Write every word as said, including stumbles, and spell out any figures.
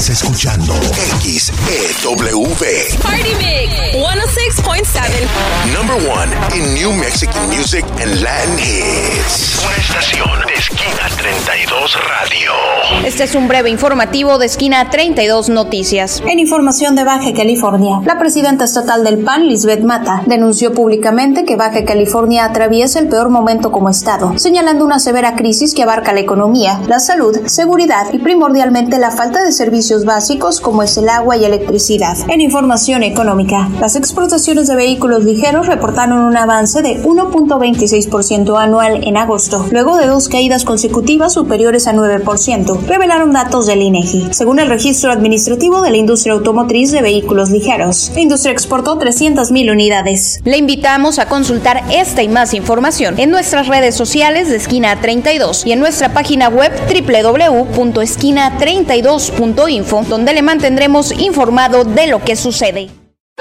Estás escuchando X E W. Party Mix ciento seis punto siete. Number one in New Mexican music and Latin hits. Una estación de Esquina treinta y dos Radio. Este es un breve informativo de Esquina treinta y dos Noticias. En información de Baja California, la presidenta estatal del P A N, Lisbeth Mata, denunció públicamente que Baja California atraviesa el peor momento como estado, señalando una severa crisis que abarca la economía, la salud, seguridad y primordialmente la falta de servicios básicos como es el agua y electricidad. En información económica, las exportaciones de vehículos ligeros reportaron un avance de uno punto veintiséis por ciento anual en agosto, luego de dos caídas consecutivas superiores a nueve por ciento, revelaron datos del INEGI. Según el registro administrativo de la industria automotriz de vehículos ligeros, la industria exportó trescientas mil unidades. Le invitamos a consultar esta y más información en nuestras redes sociales de Esquina treinta y dos y en nuestra página web doble u doble u doble u punto esquina treinta y dos punto info, donde le mantendremos informado de lo que sucede.